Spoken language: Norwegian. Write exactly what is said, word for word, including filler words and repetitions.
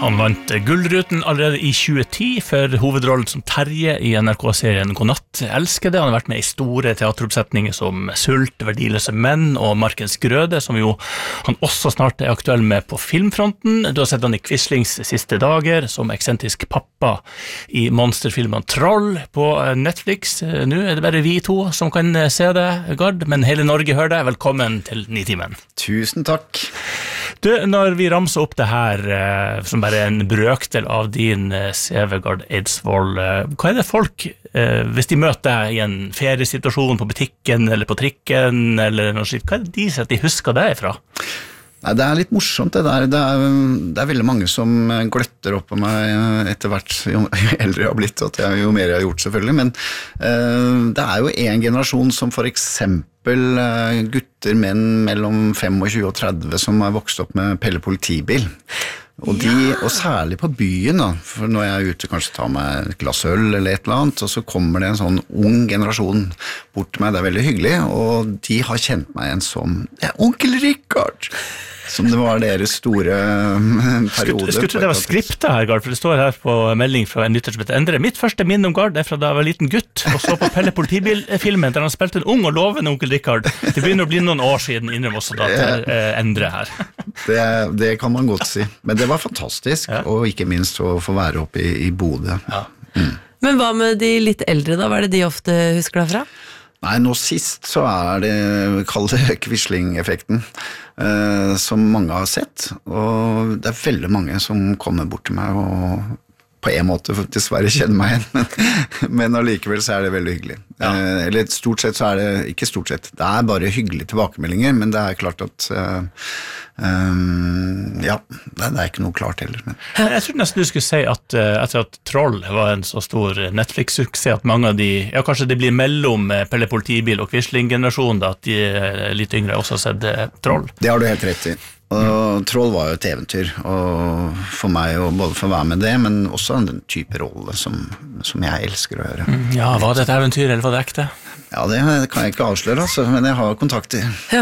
Han vant Gullruten allerede i tjue ti for hovedrollen som Terje i N R K-serien God natt, elskede. Han har vært med i store teateroppsetninger som Sult, Verdiløse menn og Markens grøde, som jo han også snart er aktuell med på filmfronten. Du har sett han i Quislings siste dager, som eksentrisk pappa i monsterfilmen Troll på Netflix. Nå er det bare vi to som kan se det, Gard, men hele Norge hører det. Velkommen til Nitimen. Tusen takk. Du, når vi ramser opp det her eh, som bare er en brøkdel av din eh, C V, Gard Eidsvoll, eh, hva er det folk, eh, hvis de møter deg i en feriesituasjon på butikken eller på trikken eller noe slikt, hva er det de sier at de husker deg fra? Nei, det er litt morsomt det der. Det er, det er veldig mange som gløtter opp på meg etter hvert, jo eldre jeg har blitt, og jo mer jeg har gjort selvfølgelig, men uh, det er jo en generasjon som for eksempel uh, gutter, menn mellom tjuefem og tretti som har vokst opp med Pelle politibil. Og, de, ja. og særlig på byen da, for når jeg er ute kanskje tar meg et glass øl eller et eller annet, og så kommer det en sånn ung generasjon bort til meg, det er veldig hyggelig, og de har kjent meg igjen som det er onkel Rikard, som det var deres store periode. Jeg skulle tro det var skriptet her, Gard, for det står her på melding fra en lytter som heter Endre. Mitt første minne om Gard er fra da jeg var liten gutt, og så på Pelle politibil-filmen, der han spilte en ung og lovende onkel Rikard. Det begynner å bli noen år siden, innrøm også da, til eh, Endre her. Det, det kan man godt si. Men det var fantastisk, ja. Og ikke minst å få være oppe i, i Bodø. Ja. Mm. Men hva med de litt eldre da? Hva er det de ofte husker deg fra? Nei, nå sist så er det, kall det Quisling-effekten, eh, som mange har sett, og det er veldig mange som kommer bort til meg og på en måte dessverre kjenner meg igjen, men, men allikevel så er det veldig hyggelig. Ja. Eh, eller stort sett så er det, ikke stort sett, det er bare hyggelige tilbakemeldinger, men det er klart at, eh, um, ja, det, det er ikke noe klart heller. Men. Jeg tror nesten du skulle si at uh, etter at Troll var en så stor Netflix-suksess, at mange av de, ja kanskje det blir mellom Pelle Politibil og Quisling-generasjonen, at de uh, litt yngre også har sett uh, Troll. Det har du helt rett i. Og Troll var jo et eventyr, og for meg å både få være med det, men også en type rolle som, som jeg elsker å gjøre. Ja, var det et eventyr, eller var det ekte? Ja, det kan jeg ikke avsløre, altså, men jeg har kontakter.